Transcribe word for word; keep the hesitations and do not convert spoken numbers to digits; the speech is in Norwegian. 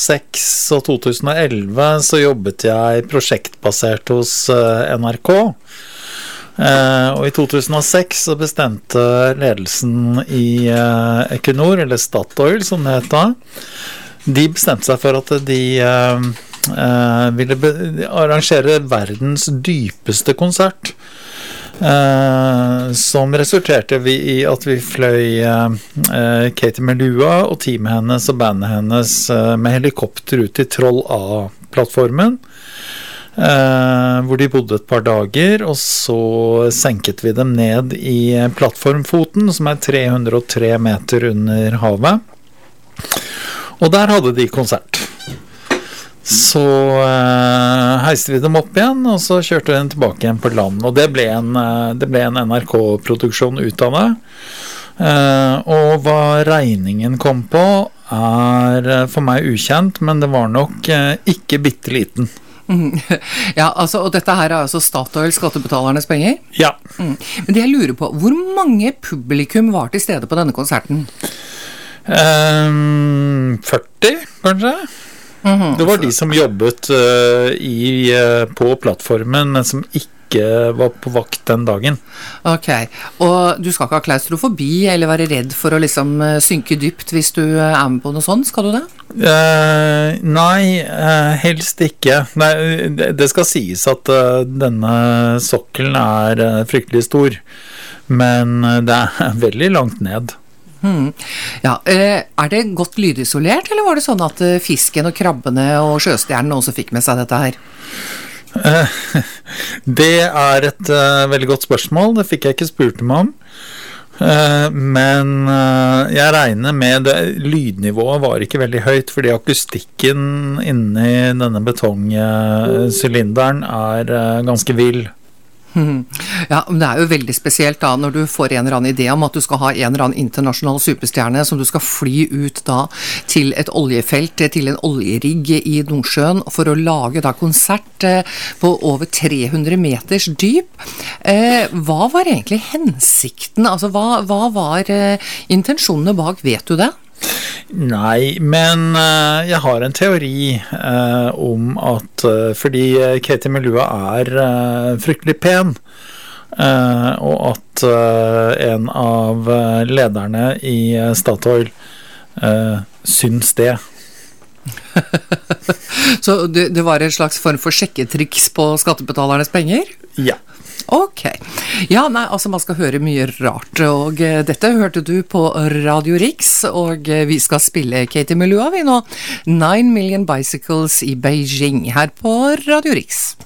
seks og to tusen og elleve så jobbet jeg prosjektbasert hos N R K. Og i to tusen og seks så bestemte ledelsen i Equinor, eller Statoil som det heter, de bestemte seg for at de Uh, ville be- arrangere verdens dypeste konsert, uh, som resulterte vi i at vi fløy uh, uh, Katie Melua og teamet hennes og bandet hennes uh, med helikopter ut til Troll A-plattformen, uh, hvor de bodde et par dager, og så senket vi dem ned i plattformfoten, som er tre hundre og tre meter under havet, og der hadde de konsert. Så uh, heiste vi dem opp igjen, og så kjørte vi dem tilbake igjen på land, og det ble en, uh, det ble en N R K-produksjon ut av det. Uh, og hva regningen kom på er uh, for meg ukjent, men det var nok uh, ikke bitteliten. Mm. Ja, altså, og dette her er altså Statoil, skattebetalernes penger? Ja. Mm. Men det jeg lurer på, hvor mange publikum var til stede på denne konserten? Um, førti, kanskje? Det var de som jobbet uh, i, uh, på plattformen, men som ikke var på vakt den dagen. Ok, og du skal ikke ha klaustrofobi eller være redd for å liksom uh, synke dypt hvis du uh, er med på noe sånt, skal du det? Uh, nei, uh, helst ikke. Nei, det, det skal sies at uh, denne sokkelen er uh, fryktelig stor, men uh, det er veldig langt ned. Hmm. Ja, er det godt lydisolert, eller var det sånn at fisken og krabbene og sjøstjernene også fikk med seg dette her? Det er et uh, veldig godt spørsmål, det fikk jeg ikke spurt meg om. Uh, men uh, jeg regner med det, lydnivået var ikke veldig høyt, fordi akustikken inni denne betongsylinderen er uh, ganske vill. Ja, men det er jo veldig spesielt da når du får en eller annen idé om at du skal ha en eller annen internasjonal superstjerne som du skal fly ut da til et oljefelt, til en oljerigg i Nordsjøen for å lage da konsert på over tre hundre meters dyp. Eh, hva var egentlig hensikten? Altså, hva, hva var eh, intensjonene bak, vet du det? Nei, men uh, jeg har en teori uh, om at uh, fordi Katie Melua er uh, fryktelig pen, uh, og at uh, en av uh, lederne i uh, Statoil uh, syns det. Så det, det var en slags form for sjekketriks på skattebetalernes penger? Ja. Ok. Ja, nei, altså man skal høre mye rart, og uh, dette hørte du på Radio Rix, og uh, vi skal spille Katie Melua vi nå, Nine Million Bicycles i Beijing, her på Radio Rix.